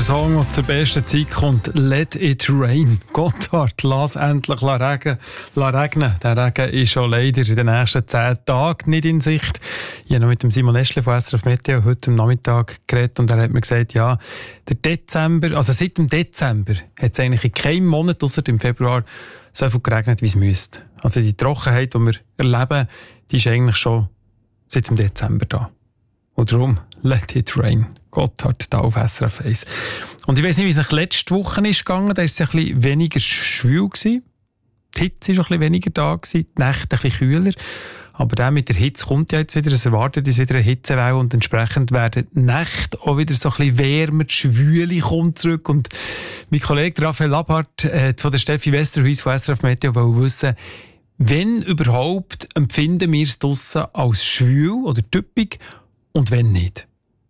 Der Song, der zur besten Zeit kommt, «Let it rain». Gotthard, lass endlich regnen. Der Regen ist schon leider in den nächsten 10 Tagen nicht in Sicht. Ich habe noch mit dem Simon Eschle von SRF Meteo heute am Nachmittag geredet und er hat mir gesagt, ja, seit dem Dezember hat es eigentlich in keinem Monat, ausser im Februar, so viel geregnet, wie es müsste. Also die Trockenheit, die wir erleben, die ist eigentlich schon seit dem Dezember da. Und darum, «Let it rain». Gotthard, da auf SRF 1. Und ich weiss nicht, wie es nach letzte Woche ist gegangen. Da war es ein bisschen weniger schwül. Die Hitze war ein bisschen weniger da, die Nächte ein bisschen kühler. Aber dann mit der Hitze kommt ja jetzt wieder, es erwartet uns wieder eine Hitzewelle und entsprechend werden die Nächte auch wieder so ein bisschen wärmer, die Schwüle kommt zurück. Und mein Kollege Raphael Labhardt von der Steffi Westerhuis von SRF Meteo wollte wissen, wenn überhaupt empfinden wir es draussen als schwül oder typisch und wenn nicht?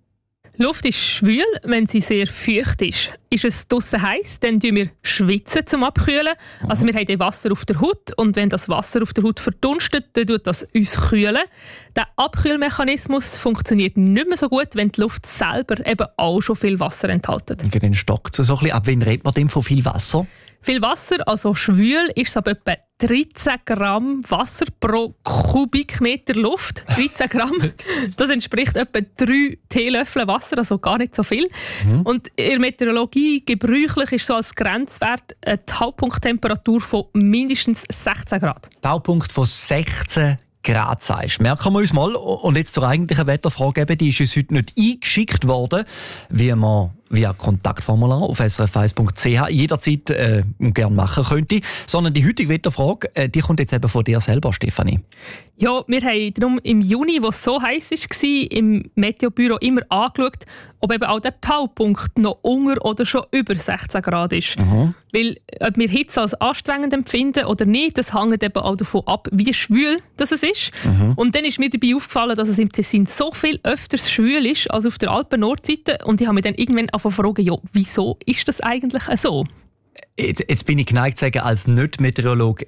Die Luft ist schwül, wenn sie sehr feucht ist. Ist es draussen heiß, dann schwitzen wir schwitzen zum Abkühlen. Also wir haben dann Wasser auf der Haut und wenn das Wasser auf der Haut verdunstet, dann tut das uns kühlen. Der Abkühlmechanismus funktioniert nicht mehr so gut, wenn die Luft selber eben auch schon viel Wasser enthält. Dann stockt es so ein bisschen. Ab wann redet man denn von viel Wasser? Viel Wasser, also schwül, ist es aber etwa 13 Gramm Wasser pro Kubikmeter Luft. 13 Gramm, das entspricht etwa 3 Teelöffel Wasser, also gar nicht so viel. Und in der Meteorologie gebräuchlich ist so als Grenzwert eine Taupunkttemperatur von mindestens 16 Grad. Taupunkt von 16 Grad, sagst du. Merken wir uns mal. Und jetzt zur eigentlichen Wetterfrage, die ist uns heute nicht eingeschickt worden, wie man via Kontaktformular auf srf1.ch jederzeit gerne machen könnte. Sondern die heutige Wetterfrage, die kommt jetzt eben von dir selber, Stefanie. Ja, wir haben darum im Juni, wo es so heiß war, im Meteobüro immer angeschaut, ob eben auch der Taupunkt noch unter oder schon über 16 Grad ist. Weil ob wir Hitze als anstrengend empfinden oder nicht, das hängt eben auch davon ab, wie schwül das es ist. Und dann ist mir dabei aufgefallen, dass es im Tessin so viel öfters schwül ist als auf der Alpen-Nordseite. Und ich habe mich dann irgendwann fragen, ja, wieso ist das eigentlich so? Jetzt bin ich geneigt zu sagen, als Nicht-Meteorologe,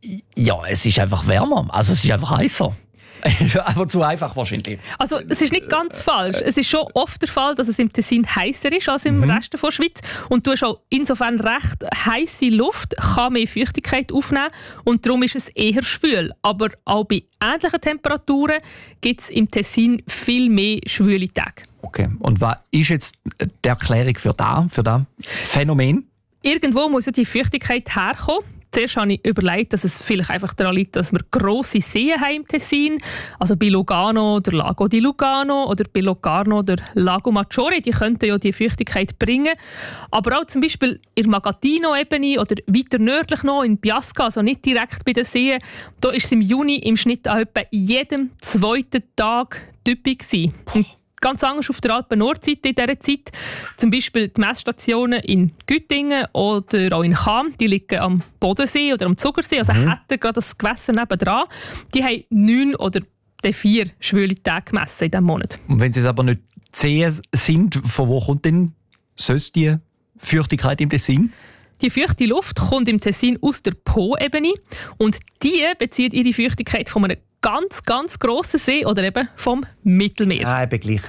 ja, es ist einfach wärmer, also es ist einfach heißer. Aber zu einfach wahrscheinlich. Also es ist nicht ganz falsch. Es ist schon oft der Fall, dass es im Tessin heißer ist als im Rest der Schweiz. Und du hast auch insofern recht, heisse Luft kann mehr Feuchtigkeit aufnehmen und darum ist es eher schwül. Aber auch bei ähnlichen Temperaturen gibt es im Tessin viel mehr schwüle Tage. Okay, und was ist jetzt die Erklärung für das Phänomen? Irgendwo muss ja die Feuchtigkeit herkommen. Zuerst habe ich überlegt, dass es vielleicht einfach daran liegt, dass wir grosse Seen haben im Tessin. Also bei Lugano der Lago di Lugano oder bei Locarno der Lago Maggiore. Die könnten ja die Feuchtigkeit bringen. Aber auch zum Beispiel in der Magatino-Ebene oder weiter nördlich noch in Biasca, also nicht direkt bei den Seen. Da war es im Juni im Schnitt an etwa jedem zweiten Tag typisch gewesen. Ganz anders auf der Alpen-Nordseite in dieser Zeit. Zum Beispiel die Messstationen in Güttingen oder auch in Cham, die liegen am Bodensee oder am Zugersee, also hätten gerade das Gewässer nebendran. Die haben 9 oder 4 schwüle Tage gemessen in diesem Monat. Und wenn sie es aber nicht Seen sind, von wo kommt denn sonst die Feuchtigkeit im Tessin? Die feuchte Luft kommt im Tessin aus der Po-Ebene und die bezieht ihre Feuchtigkeit von einem ganz, ganz grossen See oder eben vom Mittelmeer. Ja, eben gleich.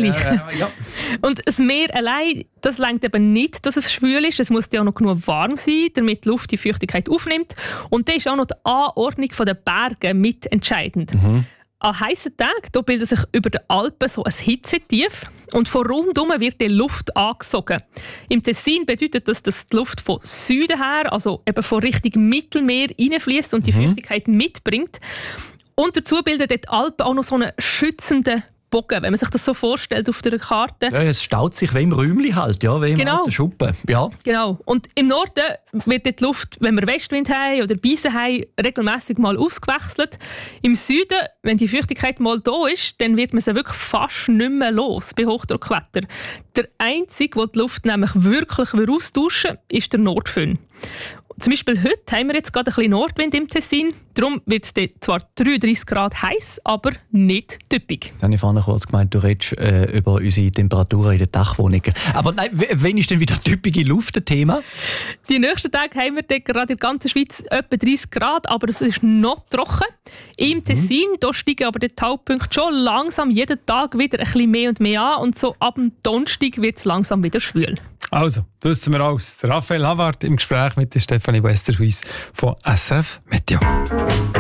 Ja. Und das Meer allein, das reicht eben nicht, dass es schwül ist. Es muss ja auch noch genug warm sein, damit die Luft die Feuchtigkeit aufnimmt. Und da ist auch noch die Anordnung der Berge mitentscheidend. An heissen Tagen da bildet sich über den Alpen so ein Hitzetief und von rundum wird die Luft angesogen. Im Tessin bedeutet das, dass die Luft von Süden her, also eben von Richtung Mittelmeer reinfließt und die Feuchtigkeit mitbringt. Und dazu bildet die Alpen auch noch so einen schützenden Bogen, wenn man sich das so vorstellt auf der Karte. Ja, es staut sich wie im Räumchen halt, ja, wie auf der Schuppe. Ja. Genau. Und im Norden wird die Luft, wenn wir Westwind haben oder Beisen haben, regelmässig mal ausgewechselt. Im Süden, wenn die Feuchtigkeit mal da ist, dann wird man sie wirklich fast nicht mehr los bei Hochdruckwetter. Der einzige, der die Luft nämlich wirklich austauschen will, ist der Nordföhn. Zum Beispiel heute haben wir jetzt gerade ein bisschen Nordwind im Tessin. Darum wird es zwar 33 Grad heiß, aber nicht typisch. Dann habe ich vorhin kurz gemeint, du redest über unsere Temperaturen in den Dachwohnungen. Aber nein, wann ist denn wieder typische Luft ein Thema? Die nächsten Tage haben wir gerade in der ganzen Schweiz etwa 30 Grad, aber es ist noch trocken. Im Tessin da steigen aber die Taupunkte schon langsam jeden Tag wieder ein bisschen mehr und mehr an. Und so ab dem Donnerstag wird es langsam wieder schwül. Also, das wissen wir alles. Raphael Havard im Gespräch mit Stefanie Westerhuis von SRF Meteo.